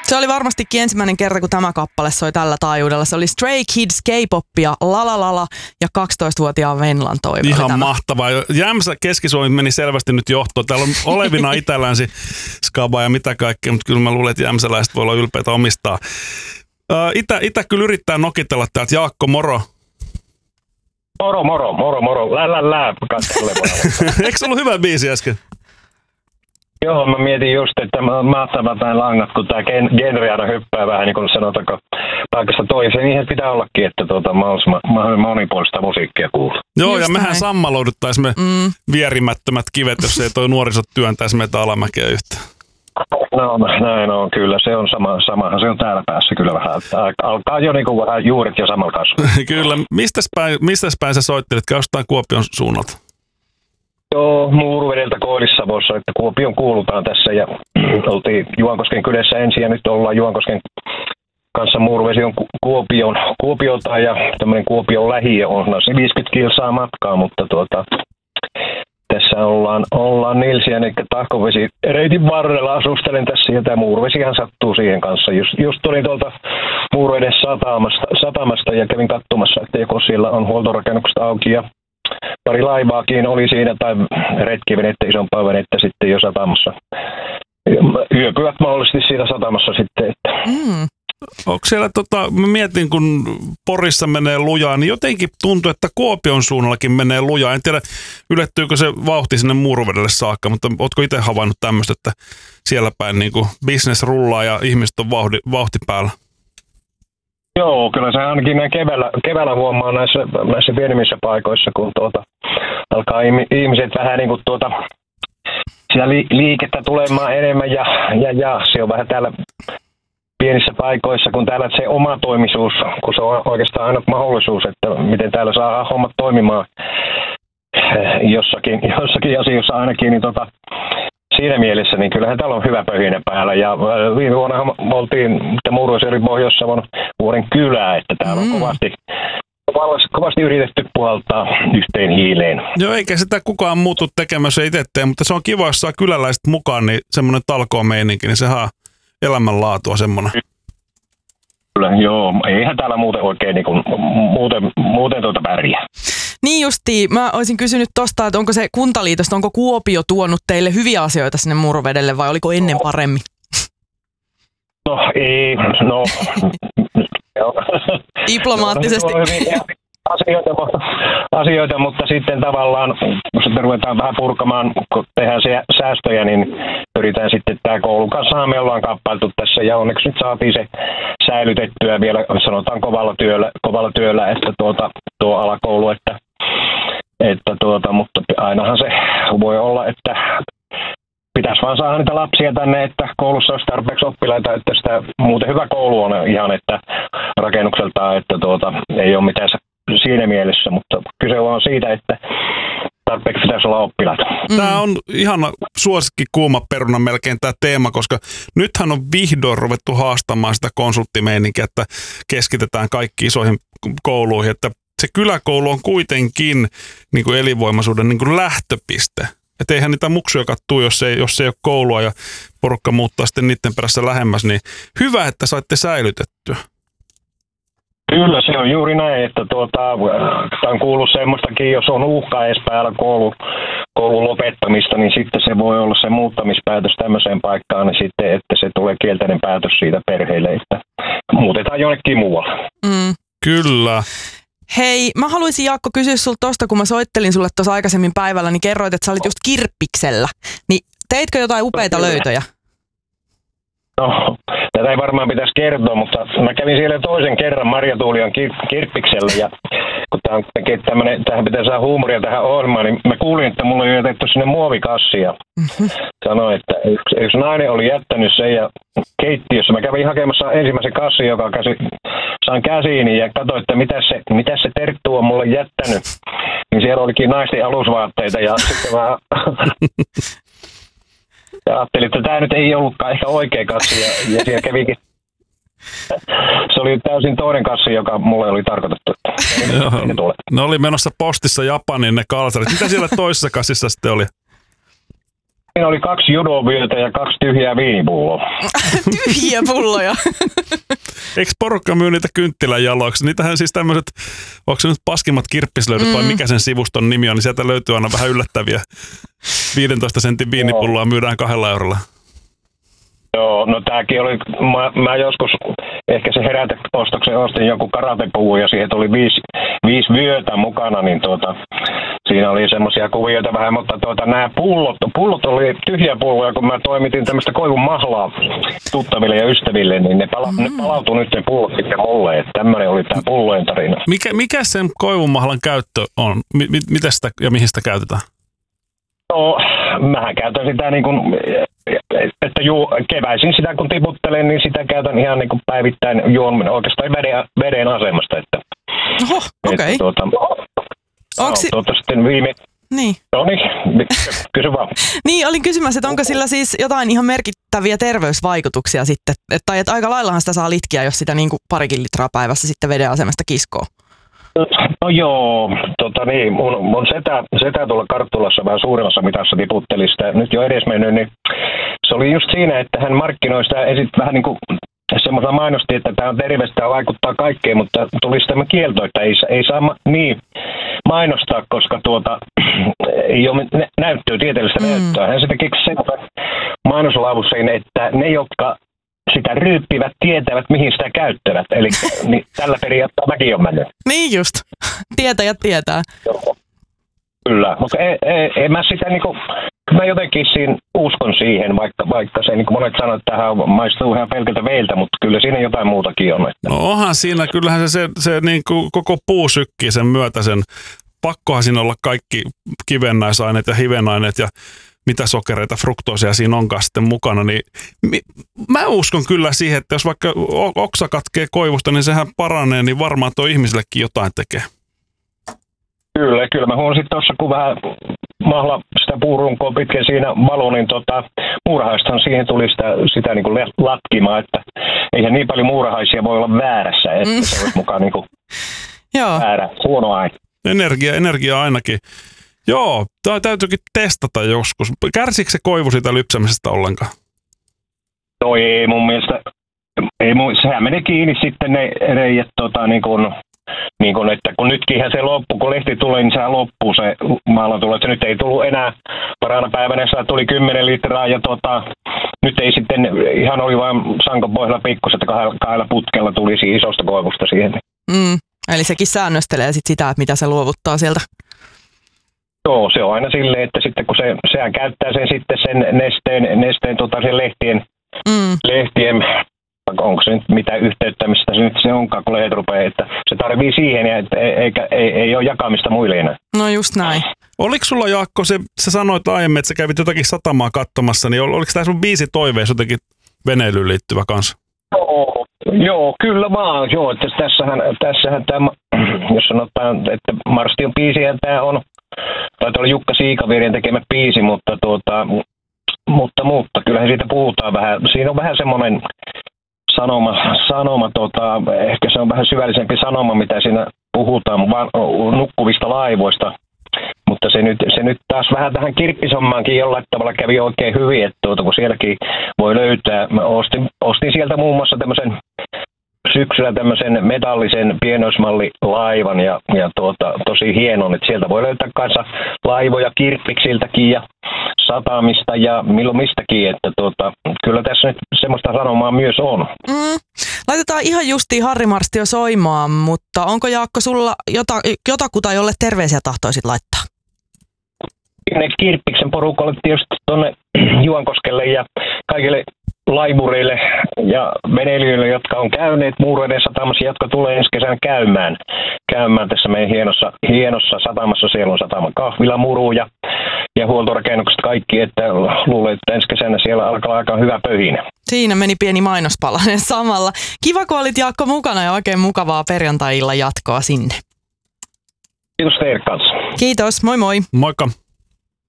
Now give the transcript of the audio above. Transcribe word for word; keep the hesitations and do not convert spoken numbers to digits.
Se oli varmastikin ensimmäinen kerta, kun tämä kappale soi tällä taajuudella. Se oli Stray Kids, K-popia, lalalala ja kaksitoistavuotiaan Venlan toivo. Ihan mahtavaa. Jämsä Keski-Suomi meni selvästi nyt johtoon. Täällä on olevina Itä-Länsi, Skaba ja mitä kaikkea, mutta kyllä mä luulen, että jämsäläiset voi olla ylpeitä omistaa. Itä, Itä kyllä yrittää nokitella täältä. Jaakko, moro. Moro, moro, moro, moro. Lä, lä, lä. Eikö se ollut hyvä biisi äsken? Joo, mä mietin just, että mahtavat nämä langat, kun tämä genre aina hyppää vähän, niin kuin sanotaanko, paikasta toiseen. Niinhän pitää ollakin, että tuota, mahdollisimman monipuolista musiikkia kuuluu. Joo, just ja mehän näin. sammalouduttaisiin me mm. vierimättömät kivet, jos ei toi nuorisot työntäisi meitä alamäkeä yhtään. No näin on, kyllä. Se on sama, samahan se on täällä päässä kyllä vähän. Alkaa jo niin kuin vähän juuret jo samalla kasvaa. Kyllä. Mistäs päin, mistäs päin sä soittelit? Jostain Kuopion suunnalta? Joo, Muuruvedeltä Koillis-Savossa, että Kuopion kuulutaan tässä ja oltiin Juankosken kylässä ensin ja nyt ollaan Juankosken kanssa. Muuruvesi on Kuopion, Kuopiolta ja tämmöinen Kuopion lähiö on no, se viisikymmentä kilsaa matkaa, mutta tuota, tässä ollaan, ollaan Nilsiän eli Tahkovesi reitin varrella, asustelen tässä ja tämä Muuruvesihan sattuu siihen kanssa. Just, just tulin tuolta Muuruveden satamasta, satamasta ja kävin katsomassa, että joko siellä on huoltorakennukset auki ja pari laivaakin oli siinä, tai retkivenettä, isompaa venettä sitten jo satamassa. Yöpyvät mahdollisesti siinä satamassa sitten. Että. Mm. Onko siellä, tota, mä mietin, kun Porissa menee lujaa, niin jotenkin tuntuu, että Kuopion suunnallakin menee lujaa. En tiedä, ylettyykö se vauhti sinne Muuruvedelle saakka, mutta ootko itse havainnut tämmöistä, että siellä päin niin kuin business rullaa ja ihmiset on vauhti, vauhti päällä? Joo, kyllä se ainakin näin keväällä, keväällä huomaa näissä, näissä pienemmissä paikoissa, kun tuota, alkaa ihmiset vähän niin kuin tuota, sitä li, liikettä tulemaan enemmän ja, ja, ja se on vähän täällä pienissä paikoissa, kun täällä se oma toimisuus, kun se on oikeastaan aina mahdollisuus, että miten täällä saa hommat toimimaan jossakin, jossakin asioissa ainakin, niin tota, siinä mielessä, niin kyllähän täällä on hyvä pöhinä päällä. Ja viime vuonna oltiin, että Muuruvesi oli Pohjois-Savon vuoden kylää, että täällä on mm. kovasti, kovasti yritetty puhaltaa yhteen hiileen. Joo, eikä sitä kukaan muutu tekemässä itse tee, mutta se on kiva, jos saa kyläläiset mukaan, niin semmoinen talkoomeininki, niin sehän on elämänlaatua semmoinen. Kyllä, joo. Eihän täällä muuten oikein niin kuin, muuten, muuten tuota pärjää. Niin justiin, mä olisin kysynyt tosta, että onko se Kuntaliitosta, onko Kuopio tuonut teille hyviä asioita sinne Muuruvedelle vai oliko ennen paremmin? No ei, no. Diplomaattisesti. Asioita, asioita, mutta sitten tavallaan, kun sitten ruvetaan vähän purkamaan, kun tehdään se säästöjä, niin pyritään sitten tämä koulun kanssa, me ollaan kappaltu tässä ja onneksi nyt saatiin se säilytettyä vielä, sanotaan kovalla työllä, kovalla työllä että tuota, tuo alakoulu, että, että tuota, mutta ainahan se voi olla, että pitäisi vaan saada niitä lapsia tänne, että koulussa olisi tarpeeksi oppilaita, että sitä muuten hyvä koulu on ihan, että rakennukseltaan, että tuota, ei ole mitään siinä mielessä, mutta kyse on siitä, että tarpeeksi pitäisi olla oppilaita. Tämä on ihana suosikki kuuma peruna melkein tämä teema, koska nythän on vihdoin ruvettu haastamaan sitä konsulttimeininkiä, että keskitetään kaikki isoihin kouluihin, että se kyläkoulu on kuitenkin niin kuin elinvoimaisuuden niin kuin lähtöpiste. Että eihän niitä muksuja kattuu, jos ei, jos ei ole koulua ja porukka muuttaa sitten niiden perässä lähemmäs, niin hyvä, että saitte säilytettyä. Kyllä, se on juuri näin, että tuota, tämä on kuullut semmoistakin, jos on uhka edes päällä koulu, koulun lopettamista, niin sitten se voi olla se muuttamispäätös tämmöiseen paikkaan, niin sitten, että se tulee kielteinen päätös siitä perheelle, että muutetaan jonnekin muualle. Mm. Kyllä. Hei, mä haluaisin Jaakko kysyä sulta tosta, kun mä soittelin sulle tuossa aikaisemmin päivällä, niin kerroit, että sä olit just Kirppiksellä. Niin teitkö jotain upeita löytöjä? No, tätä ei varmaan pitäisi kertoa, mutta mä kävin siellä toisen kerran Marjatuulian kir- Kirppiksellä ja kun tää on tämmönen, tähän pitää saada huumoria tähän ohjelmaan, niin mä kuulin, että mulla oli jätetty sinne muovikassi ja mm-hmm. sanoin, että yksi, yksi nainen oli jättänyt sen ja keittiössä. Mä kävin hakemassa ensimmäisen kassin, joka käsi, saan käsiini ja katsoin, että mitä se, mitä se terttu on mulle jättänyt. Niin siellä olikin naisten alusvaatteita ja sitten mä ja ajattelin, että tämä nyt ei ollutkaan ehkä oikea kassi ja, ja siellä kävikin. Se oli täysin toinen kassi, joka mulle oli tarkoitettu. Joo, ne oli menossa postissa Japaniin ne kalsarit. Mitä siellä toisessa kassissa sitten oli? Siinä oli kaksi judovyötä ja kaksi tyhjää viinipulloa. Tyhjiä pulloja. Eikö porukka myy niitä kynttilänjaloiksi? Niitähän siis tämmöiset, onko se nyt paskimmat kirppislöydöt mm. vai mikä sen sivuston nimi on, niin sieltä löytyy aina vähän yllättäviä. viidentoista sentin viinipulloa myydään kahdella eurolla. Joo, no tääkin oli, mä, mä joskus ehkä se heräteostoksen ostin joku karatepuvun ja siihen tuli viisi, viisi vyötä mukana, niin tuota, siinä oli semmoisia kuvioita vähän, mutta tuota, nämä pullot, pullot oli tyhjiä pulloja, kun mä toimitin tämmöistä koivun mahlaa tuttaville ja ystäville, niin ne, pala, mm. ne palautui nyt ne pullot sitten mulle, että tämmöinen oli tämä pullojen tarina. Mikä, mikä sen koivun mahlan käyttö on? M- mitä sitä ja mihin sitä käytetään? No, mähän käytän sitä niin kuin, että juu, keväisin sitä kun tiputtelen, niin sitä käytän ihan niin kuin päivittäin juon oikeastaan veden, veden asemasta. Että, Oho, okei. Okay. Tuota, no, si- tuota sitten viime... Niin. No niin, kysy vaan. Niin, olin kysymässä, että onko sillä siis jotain ihan merkittäviä terveysvaikutuksia sitten, tai että aika laillahan sitä saa litkiä, jos sitä niin kuin parikin litraa päivässä sitten veden asemasta kiskoo. No joo, tota niin, mun, mun setä, setä tuolla Karttulassa vähän suuremmassa mitassa tiputteli sitä nyt jo edesmennyt, niin se oli just siinä, että hän markkinoi sitä esit vähän niin kuin semmoisella mainosti, että tämä on terveistä ja vaikuttaa kaikkeen, mutta tuli tämä kielto, että ei, ei saa ma- niin mainostaa, koska tuota, ei ole näyttöä, tieteellistä mm. näyttöä. Hän se teki sen mainoslauseen, että ne, jotka sitä ryyppivät, tietävät, mihin sitä käyttävät. Eli niin, tällä periaatteella mäkin on mennyt. Niin just. Tietäjät tietää. Joo. Kyllä, mutta en, en, en mä sitä niinku, mä jotenkin siinä uskon siihen, vaikka, vaikka se niinku monet sanoo, että tähän maistuu ihan pelkältä veiltä, mutta kyllä siinä jotain muutakin on. Että. No onhan siinä, kyllähän se, se, se niinku koko puu sykkii sen myötä sen. Pakkohan siinä olla kaikki kivennäisaineet ja hivenaineet ja mitä sokereita, fruktoosia siinä onkaan sitten mukana, niin mi, mä uskon kyllä siihen, että jos vaikka oksa katkee koivusta, niin sehän paranee, niin varmaan tuo ihmisillekin jotain tekee. Kyllä, kyllä. Mä huomasin tuossa, kun vähän mahla sitä puurunkoa pitkin siinä valo, niin tota, muurahaistahan siihen tuli sitä, sitä niin kuin latkimaan, että eihän niin paljon muurahaisia voi olla väärässä, että mm. se olisi mukaan niin kuin väärä, huono aina. Energia, energia ainakin. Joo, tämä täytyykin testata joskus. Kärsikö se koivu siitä lypsämisestä ollenkaan? No ei mun mielestä. Ei mun, sehän menee kiinni sitten ne reijät, tota, niin kun, niin kun, että kun nytkinhän se loppuu, kun lehti tulee, niin sehän loppuu se maalla tulee. Että nyt ei tullut enää parana päivänä, se tuli kymmenen litraa ja tota, nyt ei sitten, ihan oli vain sankon pohjalla pikkus, että kahdella, kahdella putkella tuli siitä isosta koivusta siihen. Mm, eli sekin säännöstelee sit sitä, että mitä se luovuttaa sieltä. Joo, se on aina silleen, että sitten kun se, sehän käyttää sen sitten sen nesteen, nesteen tota sen lehtien, mm. lehtien, onko se nyt mitä yhteyttämistä se nyt se onkaan, kun lehdet rupeaa, että se tarvii siihen ja että eikä, ei, ei ole jakamista muille enää. No just näin. Oliko sulla, Jaakko, se, sä sanoit aiemmin, että sä kävit jotakin satamaa katsomassa, niin oliko tämä sun biisi toiveessa jotenkin veneilyyn liittyvä kanssa? Joo, joo, kyllä vaan, joo, että tässähän, tässähän tämä, jos sanotaan, että Marstion biisihän tämä on, taitaa olla Jukka Siikavirien tekemä biisi, mutta, tuota, mutta, mutta kyllähän siitä puhutaan vähän. Siinä on vähän semmoinen sanoma, sanoma tota, ehkä se on vähän syvällisempi sanoma, mitä siinä puhutaan vaan nukkuvista laivoista. Mutta se nyt, se nyt taas vähän tähän kirppisommaankin jollain tavalla kävi oikein hyvin, että tuota, kun sielläkin voi löytää. Mä ostin, ostin sieltä muun muassa tämmöisen syksyllä tämmöisen metallisen pienoismallilaivan ja, ja tuota, tosi hienon, että sieltä voi löytää kanssa laivoja kirppiksiltäkin ja satamista ja milloin mistäkin, että tuota, kyllä tässä nyt semmoista sanomaa myös on. Mm. Laitetaan ihan justiin Harri Marstio soimaan, mutta onko Jaakko sulla jota, jotakuta, jolle terveisiä tahtoisit laittaa? Ne Kirppiksen porukalle tietysti tuonne Juankoskelle ja kaikille laivureille ja veneilijöille, jotka on käyneet Muureiden satamassa, jotka tulee ensi kesänä käymään, käymään tässä meidän hienossa, hienossa satamassa. Siellä on sataman kahvila, muru ja, ja huoltorakennukset kaikki, että luulen, että ensi kesänä siellä alkaa aika hyvä pöhinä. Siinä meni pieni mainospalanen samalla. Kiva, kun olit Jaakko mukana ja oikein mukavaa perjantai-illan jatkoa sinne. Kiitos teille kanssa. Kiitos, moi moi. Moikka.